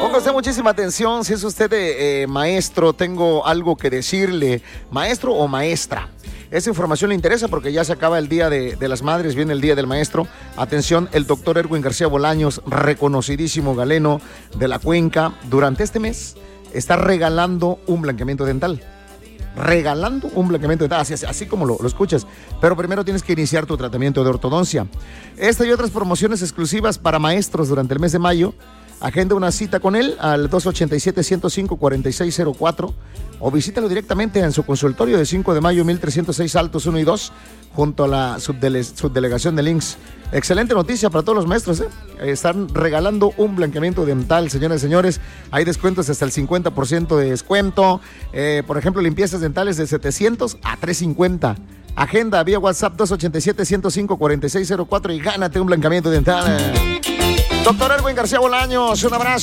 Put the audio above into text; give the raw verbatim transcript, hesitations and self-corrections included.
Ponga usted muchísima atención. Si es usted eh, maestro, tengo algo que decirle. Maestro o maestra. Esa información le interesa porque ya se acaba el Día de, de las Madres, viene el Día del Maestro. Atención, el doctor Erwin García Bolaños, reconocidísimo galeno de la Cuenca, durante este mes está regalando un blanqueamiento dental. Regalando un blanqueamiento dental, así, así como lo, lo escuchas. Pero primero tienes que iniciar tu tratamiento de ortodoncia. Esta y otras promociones exclusivas para maestros durante el mes de mayo. Agenda una cita con él al dos ocho siete, uno cero cinco, cuatro seis cero cuatro o visítalo directamente en su consultorio de cinco de mayo, mil trescientos seis Altos uno y dos, junto a la subdele- subdelegación de Links. Excelente noticia para todos los maestros, ¿eh? Están regalando un blanqueamiento dental, señoras y señores. Hay descuentos hasta el cincuenta por ciento de descuento. Eh, por ejemplo, limpiezas dentales de setecientos a trescientos cincuenta. Agenda vía WhatsApp dos ocho siete, uno cero cinco, cuatro seis cero cuatro y gánate un blanqueamiento dental. Doctor Erwin García Bolaños, un abrazo.